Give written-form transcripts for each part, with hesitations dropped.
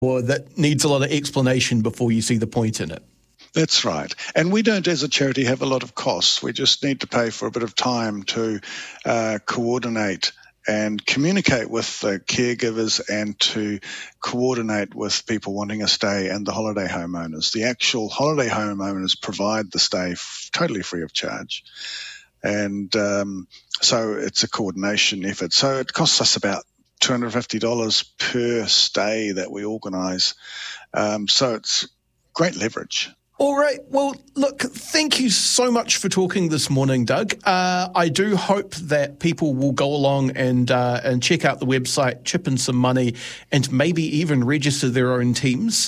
or that needs a lot of explanation before you see the point in it. That's right. And we don't, as a charity, have a lot of costs. We just need to pay for a bit of time to coordinate and communicate with the caregivers and to coordinate with people wanting a stay and the holiday homeowners. The actual holiday homeowners provide the stay totally free of charge. And so it's a coordination effort. So it costs us about $250 per stay that we organise. So it's great leverage. All right. Well, look, thank you so much for talking this morning, Doug. I do hope that people will go along and check out the website, chip in some money, and maybe even register their own teams.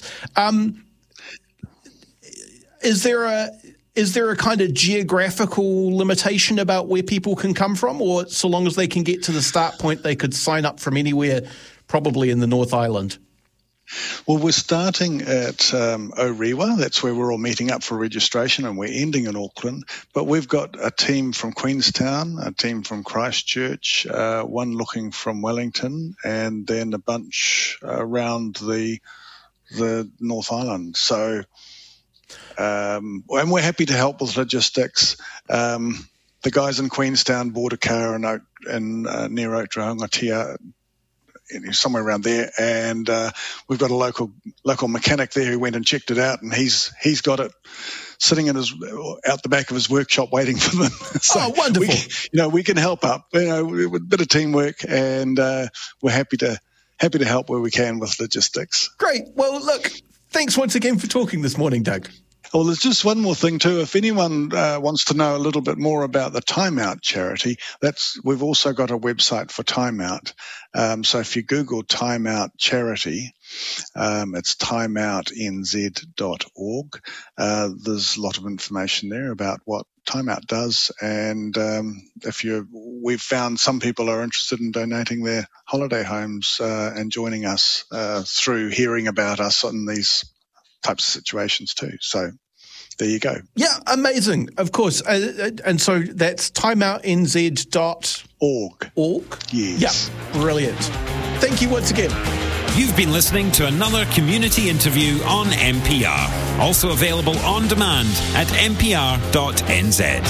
Is there a kind of geographical limitation about where people can come from, or so long as they can get to the start point, they could sign up from anywhere, probably in the North Island? Well, we're starting at Orewa. That's where we're all meeting up for registration, and we're ending in Auckland. But we've got a team from Queenstown, a team from Christchurch, one looking from Wellington, and then a bunch around the North Island. So, and we're happy to help with logistics. The guys in Queenstown bought a car in near Otarangatia, somewhere around there, and we've got a local mechanic there who went and checked it out, and he's got it sitting out the back of his workshop waiting for them. So wonderful! We can help up, with a bit of teamwork, and we're happy to help where we can with logistics. Great. Well, look, thanks once again for talking this morning, Doug. Well, there's just one more thing too. If anyone wants to know a little bit more about the Time Out charity, we've also got a website for Time Out. So if you Google Time Out charity, it's timeoutnz.org. There's a lot of information there about what Time Out does, and we've found some people are interested in donating their holiday homes and joining us through hearing about us in these types of situations too. So there you go. Yeah, amazing. Of course. And so that's timeoutnz.org. Yes. Yeah, brilliant. Thank you once again. You've been listening to another community interview on MPR. Also available on demand at mpr.nz.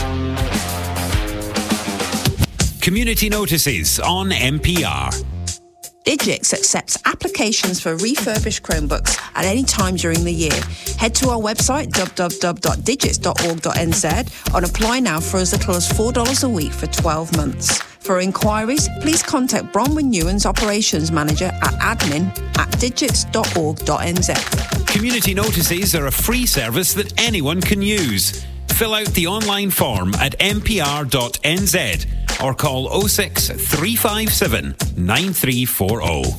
Community notices on MPR. Digix accepts applications for refurbished Chromebooks at any time during the year. Head to our website, www.digix.org.nz, and apply now for as little as $4 a week for 12 months. For inquiries, please contact Bronwyn Newen's Operations Manager at admin@digix.org.nz. Community notices are a free service that anyone can use. Fill out the online form at mpr.nz or call 06 357 9340.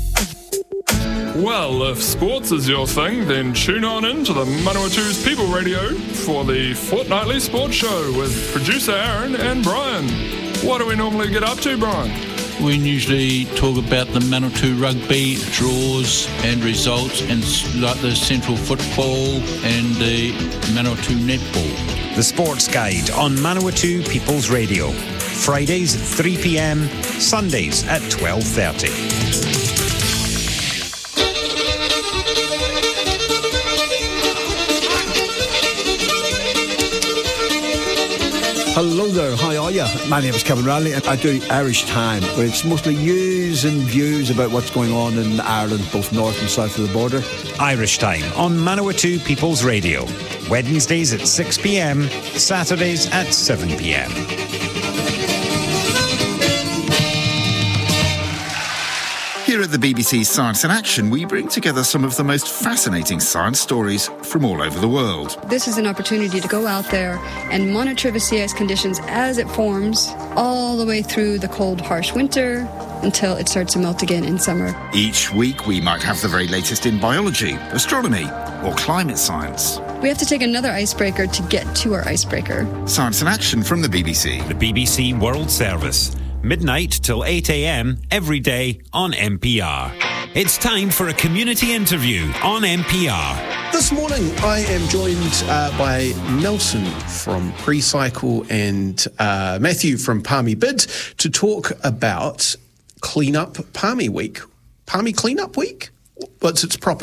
Well, if sports is your thing, then tune on in to the Manawatu's People Radio for the fortnightly sports show with producer Aaron and Brian. What do we normally get up to, Brian? We usually talk about the Manawatu rugby draws and results, and like the Central football and the Manawatu netball. The Sports Guide on Manawatu People's Radio. Fridays at 3 p.m, Sundays at 12:30. Hello there, how are you? My name is Kevin Radley and I do Irish Time, where it's mostly news and views about what's going on in Ireland, both north and south of the border. Irish Time on Manawatu People's Radio. Wednesdays at 6 p.m, Saturdays at 7 p.m. Here at the BBC Science in Action, we bring together some of the most fascinating science stories from all over the world. This is an opportunity to go out there and monitor the sea ice conditions as it forms all the way through the cold, harsh winter until it starts to melt again in summer. Each week, we might have the very latest in biology, astronomy, or climate science. We have to take another icebreaker to get to our icebreaker. Science in Action from the BBC. The BBC World Service. Midnight till 8 a.m. every day on MPR. It's time for a community interview on MPR. This morning I am joined by Nelson from Precycle and Matthew from Palmy Bid to talk about Cleanup Palmy Week. Palmy Cleanup Week? What's its proper